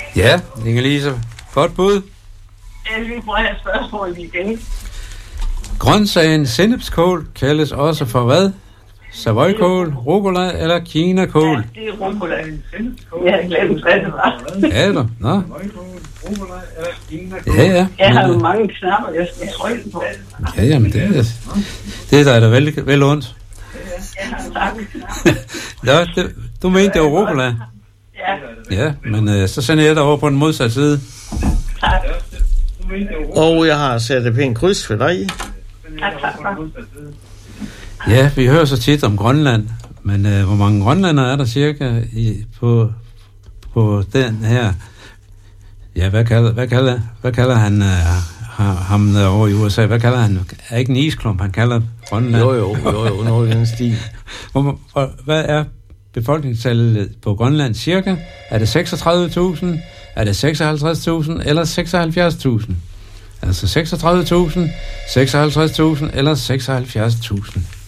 Ja, Inge-Lise. Godt bud. Jeg lige prøve at have spørgsmål igen. Grøntsagen sennepskål kaldes også for hvad? Savoykål, rucola eller kinakål? Ja, det er rucola. Jeg har glemt, hvad det var. Ja, da. Nå. Ja. Jeg har jo mange knapper, jeg skal trykke på. Ja, men det er da vel ondt. Tak. Ja, du mente, det var rucola? Ja. Ja, men så sender jeg dig over på den modsatte side. Tak. Og jeg har sat et pænt kryds for dig. Tak. Ja, vi hører så tit om Grønland, men hvor mange grønlandere er der cirka på den her? Ja, hvad kalder han ham over i USA? Hvad kalder han? Er ikke en isklump, han kalder Grønland? Jo, noget i den stil. Hvad er befolkningstallet på Grønland cirka? Er det 36.000? Er det 56.000 eller 76.000? Altså 36.000, 56.000 eller 76.000.